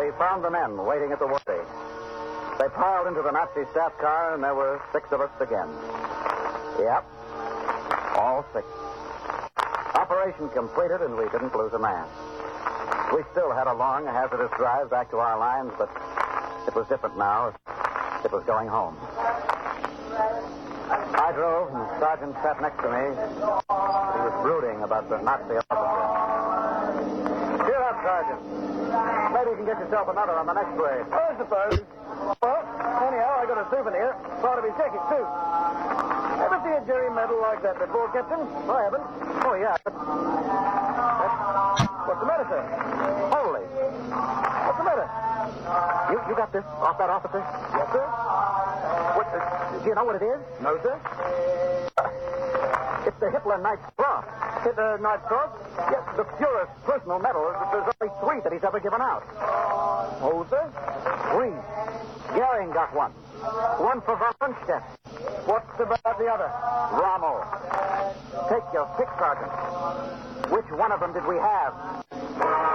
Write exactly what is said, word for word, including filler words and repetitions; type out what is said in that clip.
we found the men waiting at the worthy. They piled into the Nazi staff car, and there were six of us again. Yep. All six. Operation completed, and we didn't lose a man. We still had a long, hazardous drive back to our lines, but it was different now. It was going home. I drove, and Sergeant sat next to me. He was brooding about the Nazi officer. Cheer up, Sergeant. Maybe you can get yourself another on the next raid. I suppose. Well, anyhow, I got a souvenir. Part of his jacket, too. Ever see a Jerry medal like that before, Captain? I haven't. Oh, yeah. But... What's the matter, sir? Holy. What's the matter? You you got this off that officer? Yes, sir. What, uh, do you know what it is? No, sir. It's the Hitler Knight's Cross. Hitler Knight's Cross? Yes, the Fuhrer's personal medal. There's only three that he's ever given out. Oh, sir? Three. Goering got one. One for von Rundstedt. What's about the other? Rommel. Take your pick, Sergeant. Which one of them did we have?